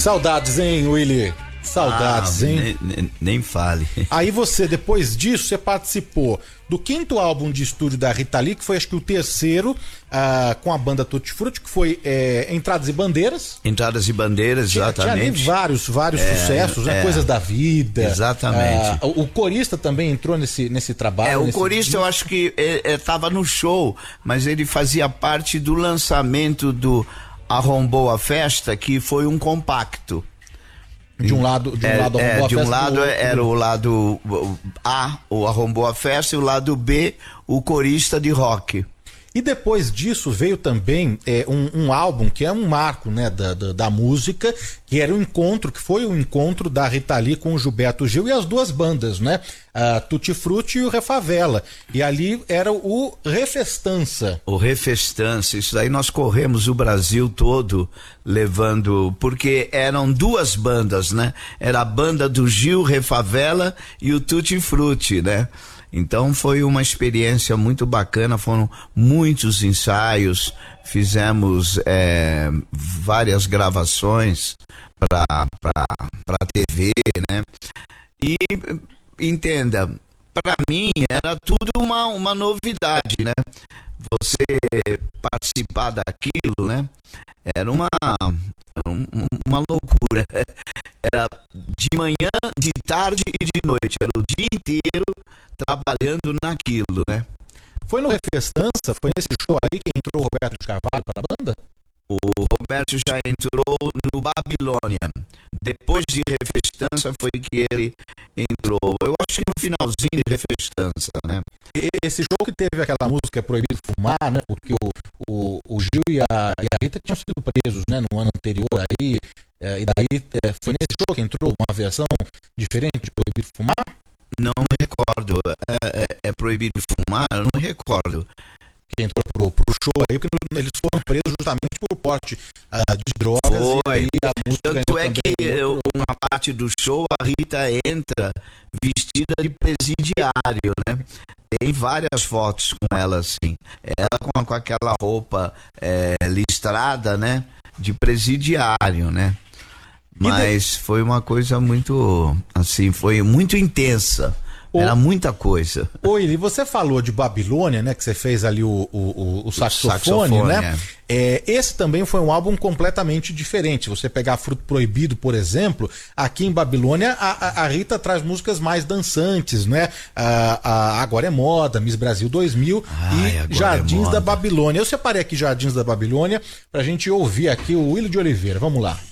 Saudades, hein, Willy? Saudades, hein? Nem fale. Aí você, depois disso, você participou do 5º álbum de estúdio da Rita Lee, que foi acho que o terceiro, com a banda Tutti Frutti, que foi Entradas e Bandeiras. Entradas e Bandeiras, exatamente. Tinha vários sucessos, né? Coisas da Vida. Exatamente. O corista também entrou nesse trabalho. O corista eu acho que estava no show, mas ele fazia parte do lançamento do Arrombou a Festa, que foi um compacto. De um lado era o lado A, o Arrombou a Festa, e o lado B, o corista de rock. E depois disso veio também um álbum que é um marco, né, da música, que era que foi o encontro da Rita Lee com o Gilberto Gil e as duas bandas, né? A Tutti Frutti e o Refavela. E ali era o Refestança. O Refestança, isso daí nós corremos o Brasil todo levando, porque eram duas bandas, né? Era a banda do Gil, Refavela e o Tutti Frutti, né? Então foi uma experiência muito bacana, foram muitos ensaios, fizemos várias gravações para TV, né? E entenda, para mim era tudo uma novidade, né? Você participar daquilo, né? Era uma loucura. Era de manhã, de tarde e de noite, era o dia inteiro trabalhando naquilo, né? Foi no Refestança, foi nesse show aí que entrou o Roberto de Carvalho para a banda? O Roberto já entrou no Babilônia. Depois de Refestança foi que ele entrou. Eu acho que no finalzinho de Refestança, né? Esse show que teve aquela música Proibido Fumar, né? Porque o Gil e a Rita tinham sido presos, né? No ano anterior aí. E daí foi nesse show que entrou uma versão diferente de Proibido Fumar? Não me recordo. É Proibido Fumar? Eu não me recordo. Que entrou pro show aí, porque eles foram presos justamente por porte de drogas. Foi. E a música tanto é que uma parte do show a Rita entra vestida de presidiário, né? Tem várias fotos com ela assim. Ela com aquela roupa listrada, né? De presidiário, né? Mas foi uma coisa muito, assim, foi muito intensa. Era muita coisa. Oi, você falou de Babilônia, né? Que você fez ali o saxofone, né? Esse também foi um álbum completamente diferente. Se você pegar Fruto Proibido, por exemplo, aqui em Babilônia, a Rita traz músicas mais dançantes, né? Agora é Moda, Miss Brasil 2000 e Jardins da Babilônia. Eu separei aqui Jardins da Babilônia pra gente ouvir aqui o Willy de Oliveira. Vamos lá.